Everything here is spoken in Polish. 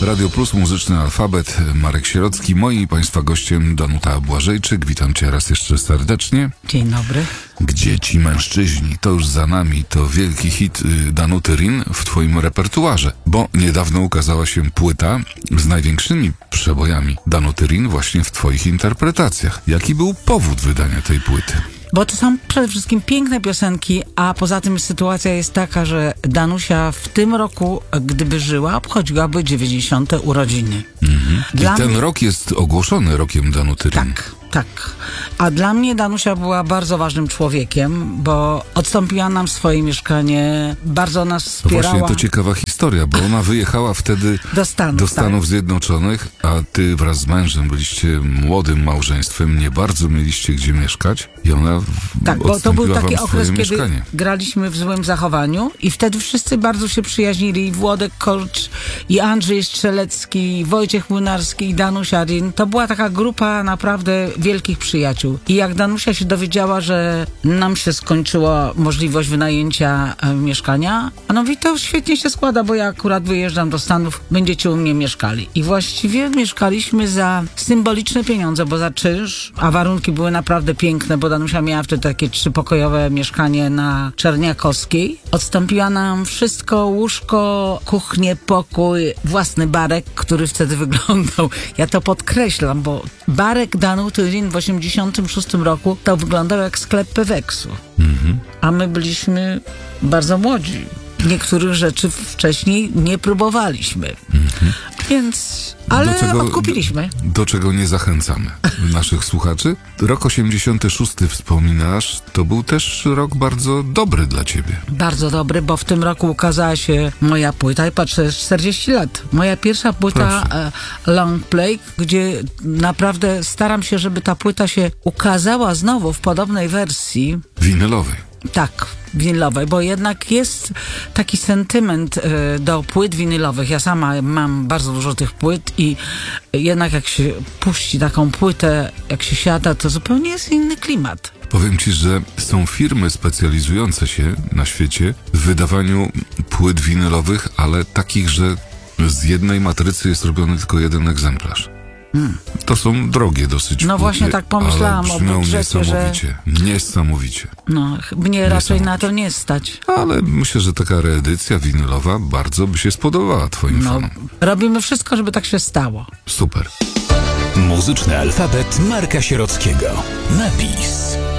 Radio Plus, Muzyczny Alfabet, Marek Sierocki, moi i Państwa gościem Danuta Błażejczyk. Witam Cię raz jeszcze serdecznie. Dzień dobry. Gdzie ci mężczyźni? To już za nami. To wielki hit Danuty Rin w Twoim repertuarze, bo niedawno ukazała się płyta z największymi przebojami Danuty Rin właśnie w Twoich interpretacjach. Jaki był powód wydania tej płyty? Bo to są przede wszystkim piękne piosenki, a poza tym sytuacja jest taka, że Danusia w tym roku, gdyby żyła, obchodziłaby 90. urodziny. I ten rok jest ogłoszony rokiem Danuty Rin. Tak. A dla mnie Danusia była bardzo ważnym człowiekiem, bo odstąpiła nam swoje mieszkanie, bardzo nas wspierała. Właśnie to ciekawa historia, bo ona wyjechała wtedy do Stanów Zjednoczonych, a ty wraz z mężem byliście młodym małżeństwem, nie bardzo mieliście gdzie mieszkać i ona bo to był taki okres, kiedy mieszkanie. Graliśmy w Złym Zachowaniu i wtedy wszyscy bardzo się przyjaźnili. I Włodek Korcz, i Andrzej Strzelecki, i Wojciech Młynarski, i Danusia Rin. To była taka grupa naprawdę wielkich przyjaciół. I jak Danusia się dowiedziała, że nam się skończyła możliwość wynajęcia mieszkania, ona mówi, to świetnie się składa, bo ja akurat wyjeżdżam do Stanów, będziecie u mnie mieszkali. I właściwie mieszkaliśmy za symboliczne pieniądze, bo za czynsz, a warunki były naprawdę piękne, bo Danusia miała wtedy takie 3-pokojowe mieszkanie na Czerniakowskiej. Odstąpiła nam wszystko, łóżko, kuchnię, pokój, własny barek, który wtedy wyglądał, ja to podkreślam, bo barek Danuty Rin w 86 roku to wyglądał jak sklep Peweksu. A my byliśmy bardzo młodzi. Niektórych rzeczy wcześniej nie próbowaliśmy. Więc, ale odkupiliśmy. Do czego nie zachęcamy naszych słuchaczy. Rok 86 wspominasz, to był też rok bardzo dobry dla ciebie. Bardzo dobry, bo w tym roku ukazała się moja płyta i patrzę, 40 lat. Moja pierwsza płyta long play, gdzie naprawdę staram się, żeby ta płyta się ukazała znowu w podobnej wersji. Winylowej. Tak, winylowej, bo jednak jest taki sentyment do płyt winylowych. Ja sama mam bardzo dużo tych płyt i jednak jak się puści taką płytę, jak się siada, to zupełnie jest inny klimat. Powiem ci, że są firmy specjalizujące się na świecie w wydawaniu płyt winylowych, ale takich, że z jednej matrycy jest robiony tylko jeden egzemplarz. To są drogie dosyć No płyty, właśnie tak pomyślałam ale brzmią o budżecie, niesamowicie. No, mnie raczej na to nie stać. Ale myślę, że taka reedycja winylowa bardzo by się spodobała twoim fanom. Robimy wszystko, żeby tak się stało. Super. Muzyczny alfabet Marka Sierockiego. Napis.